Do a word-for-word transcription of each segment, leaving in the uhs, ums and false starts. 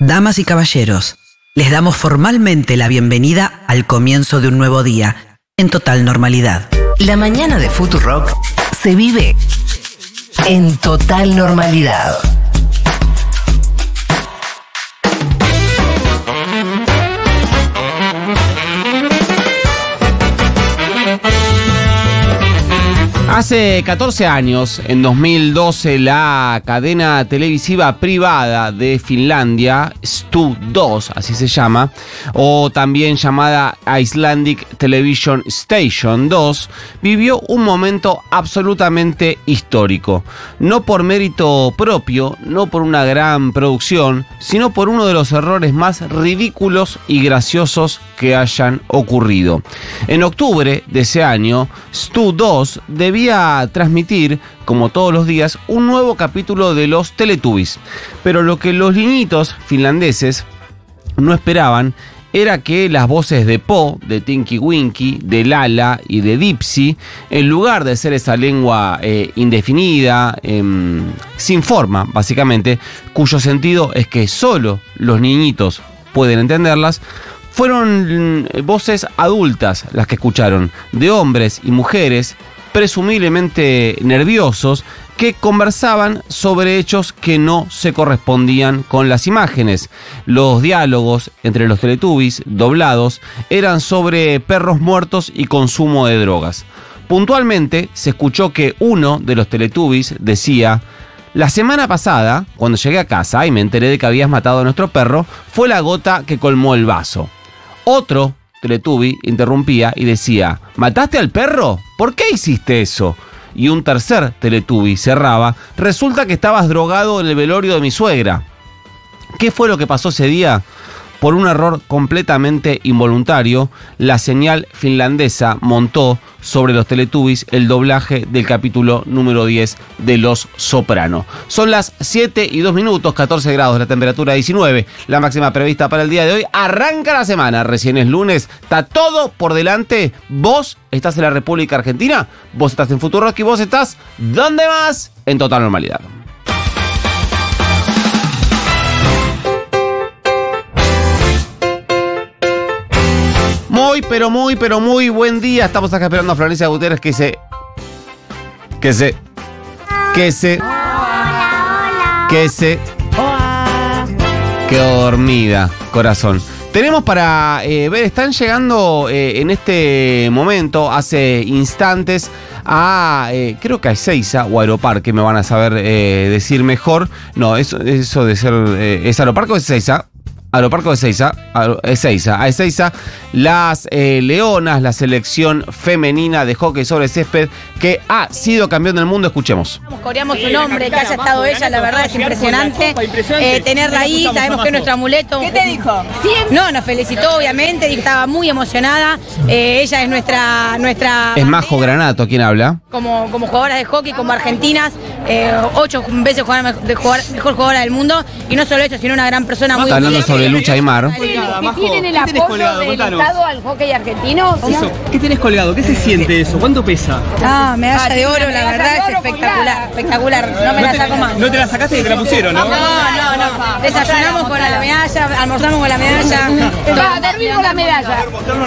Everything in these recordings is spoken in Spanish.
Damas y caballeros, les damos formalmente la bienvenida al comienzo de un nuevo día, en total normalidad. La mañana de Futurock se vive en total normalidad. Hace catorce años, en dos mil doce, la cadena televisiva privada de Finlandia, S T U dos, así se llama, o también llamada Icelandic Television Station dos, vivió un momento absolutamente histórico. No por mérito propio, no por una gran producción, sino por uno de los errores más ridículos y graciosos que hayan ocurrido. En octubre de ese año, S T U dos debía transmitir, como todos los días, un nuevo capítulo de los Teletubbies. Pero lo que los niñitos finlandeses no esperaban era que las voces de Po, de Tinky Winky, de Lala y de Dipsy, en lugar de ser esa lengua eh, indefinida, eh, sin forma, básicamente, cuyo sentido es que solo los niñitos pueden entenderlas, fueron voces adultas las que escucharon, de hombres y mujeres presumiblemente nerviosos, que conversaban sobre hechos que no se correspondían con las imágenes. Los diálogos entre los Teletubbies, doblados, eran sobre perros muertos y consumo de drogas. Puntualmente se escuchó que uno de los Teletubbies decía: "La semana pasada, cuando llegué a casa y me enteré de que habías matado a nuestro perro, fue la gota que colmó el vaso". Otro Teletubby interrumpía y decía: "¿Mataste al perro? ¿Por qué hiciste eso?". Y un tercer Teletubby cerraba: "Resulta que estabas drogado en el velorio de mi suegra". ¿Qué fue lo que pasó ese día? Por un error completamente involuntario, la señal finlandesa montó sobre los Teletubbies el doblaje del capítulo número diez de Los Soprano. Son las siete y dos minutos, catorce grados, la temperatura diecinueve, la máxima prevista para el día de hoy. Arranca la semana, recién es lunes, está todo por delante. Vos estás en la República Argentina, vos estás en Futurock y vos estás, ¿dónde más? En total normalidad. Muy, pero muy, pero muy buen día. Estamos acá esperando a Florencia Gutiérrez que se... Que se... Que se... Que se... Quedó dormida, corazón. Tenemos para eh, ver, están llegando eh, en este momento, hace instantes, a, eh, creo que a Ezeiza o Aeroparque, me van a saber eh, decir mejor. No, eso, eso de ser... Eh, ¿es Aeroparque o es Ezeiza? Aeroparque de Ezeiza, Ezeiza, a Ezeiza, las eh, Leonas, la selección femenina de hockey sobre césped que ha sido campeón del mundo. Escuchemos. Coreamos su nombre, que haya estado ella, la verdad es impresionante. Eh, tenerla ahí, sabemos que es nuestro amuleto. ¿Qué te dijo? No, nos felicitó, obviamente, dijo que estaba muy emocionada. Eh, ella es nuestra... nuestra es Majo Granato quien habla. Como, como jugadoras de hockey, como argentinas, eh, ocho veces jugadora, de jugar, mejor jugadora del mundo. Y no solo eso, sino una gran persona. Muy de Lucha y Mar. ¿Qué tienen el apoyo del Estado al hockey argentino? Eso, ¿qué tenés colgado? ¿Qué se siente eso? ¿Cuánto pesa? Ah, medalla de oro, la verdad es espectacular, espectacular. No me la saco más. No te la sacaste y te la pusieron, ¿no? No, no, no. Desayunamos con la medalla, almorzamos con la medalla. Va, dormir con la medalla.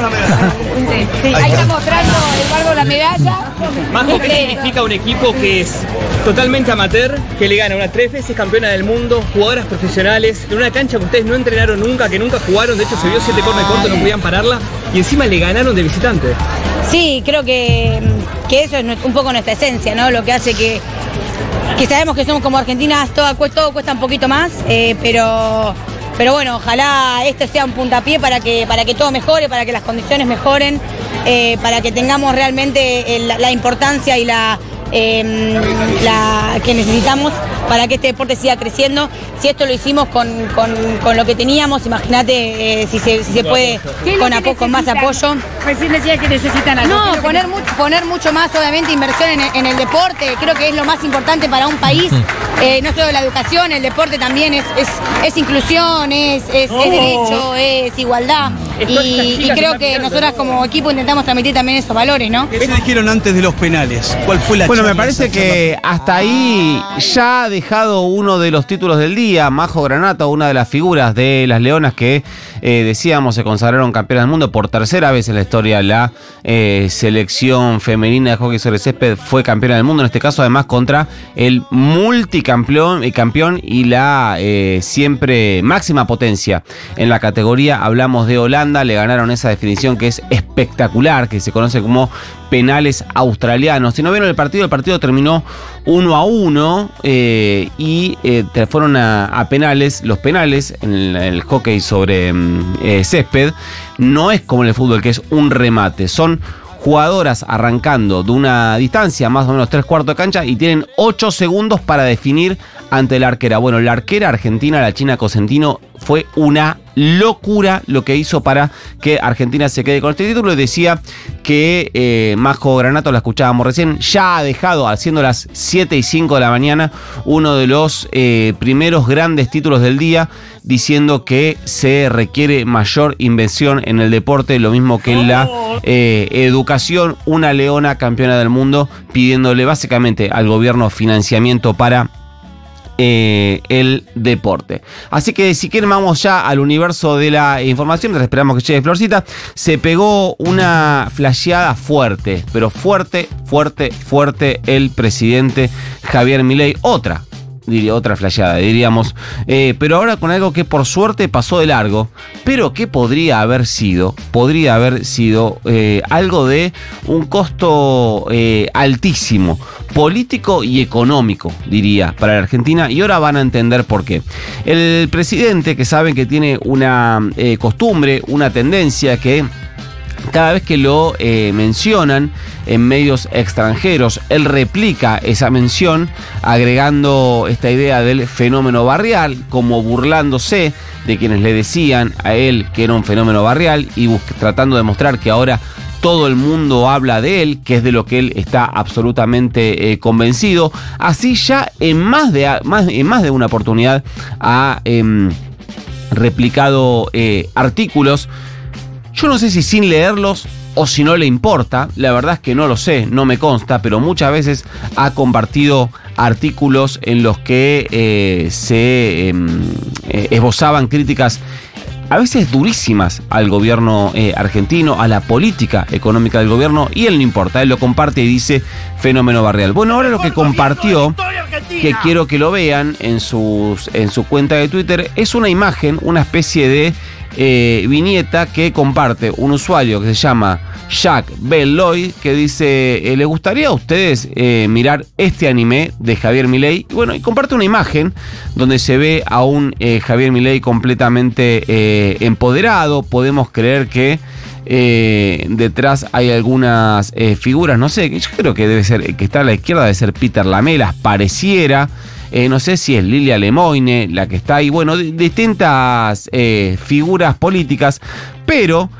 Ahí está mostrando el barco la medalla. Majo, ¿qué significa un equipo que es totalmente amateur, que le gana una tres veces campeona del mundo, jugadoras profesionales, en una cancha que ustedes no entrenaron nunca, que nunca jugaron, de hecho se vio siete corners cortos, no podían pararla, y encima le ganaron de visitante? Sí, creo que, que eso es un poco nuestra esencia, ¿no? Lo que hace que, que sabemos que somos como argentinas, todo, todo cuesta un poquito más, eh, pero, pero bueno, ojalá esto sea un puntapié para que, para que todo mejore, para que las condiciones mejoren, eh, para que tengamos realmente el, la importancia y la... Eh, la que necesitamos para que este deporte siga creciendo. Si esto lo hicimos con, con, con lo que teníamos, imagínate eh, si, se, si se puede con, apo con más apoyo. Recién decía que necesitan algo. No, poner, mu poner mucho más, obviamente, inversión en, en el deporte. Creo que es lo más importante para un país. Eh, no solo la educación, el deporte también es, es, es inclusión, es, es, es derecho, es igualdad. y, y creo que nosotras como equipo intentamos transmitir también esos valores, ¿no? ¿Qué se dijeron antes de los penales? ¿Cuál fue la Bueno, me charla? parece que hasta ahí ya ha dejado uno de los títulos del día, Majo Granato, una de las figuras de las Leonas que eh, decíamos se consagraron campeonas del mundo por tercera vez en la historia. La eh, selección femenina de hockey sobre césped fue campeona del mundo, en este caso además contra el multicampeón eh, campeón y la eh, siempre máxima potencia en la categoría. Hablamos de Holanda, le ganaron esa definición que es espectacular, que se conoce como penales australianos. Si no vieron el partido, el partido terminó uno a uno eh, y eh, fueron a, a penales. Los penales en el, el hockey sobre eh, césped no es como en el fútbol, que es un remate. Son jugadoras arrancando de una distancia, más o menos tres cuartos de cancha, y tienen ocho segundos para definir ante la arquera. Bueno, la arquera argentina, la China Cosentino, fue una locura lo que hizo para que Argentina se quede con este título. Y decía que eh, Majo Granato, la escuchábamos recién, ya ha dejado, haciendo las siete y cinco de la mañana, uno de los eh, primeros grandes títulos del día, diciendo que se requiere mayor inversión en el deporte, lo mismo que en la eh, educación. Una leona campeona del mundo, pidiéndole básicamente al gobierno financiamiento para Eh, el deporte. Así que si quieren vamos ya al universo de la información, mientras esperamos que llegue Florcita. Se pegó una flasheada fuerte, pero fuerte, fuerte, fuerte el presidente Javier Milei. Otra, diría, otra flasheada, diríamos. Eh, pero ahora con algo que por suerte pasó de largo, pero que podría haber sido, podría haber sido eh, algo de un costo eh, altísimo, político y económico, diría, para la Argentina, y ahora van a entender por qué. El presidente, que saben que tiene una eh, costumbre, una tendencia que cada vez que lo eh, mencionan en medios extranjeros, él replica esa mención agregando esta idea del fenómeno barrial, como burlándose de quienes le decían a él que era un fenómeno barrial y tratando de mostrar que ahora todo el mundo habla de él, que es de lo que él está absolutamente eh, convencido. Así ya en más de, más, en más de una oportunidad ha eh, replicado eh, artículos. Yo no sé si sin leerlos o si no le importa, la verdad es que no lo sé, no me consta, pero muchas veces ha compartido artículos en los que eh, se eh, esbozaban críticas a veces durísimas al gobierno eh, argentino, a la política económica del gobierno, y él no importa, él lo comparte y dice fenómeno barrial. Bueno, ahora lo que compartió, que quiero que lo vean en, sus, en su cuenta de Twitter, es una imagen, una especie de eh, viñeta que comparte un usuario que se llama Jack Belloy, que dice, eh, ¿les gustaría a ustedes eh, mirar este anime de Javier Milei? Y bueno, y comparte una imagen donde se ve a un eh, Javier Milei completamente eh, empoderado. Podemos creer que eh, detrás hay algunas eh, figuras, no sé, yo creo que debe ser, que está a la izquierda debe ser Peter Lamelas, pareciera. Eh, no sé si es Lilia Lemoine la que está ahí. Bueno, distintas eh, figuras políticas, pero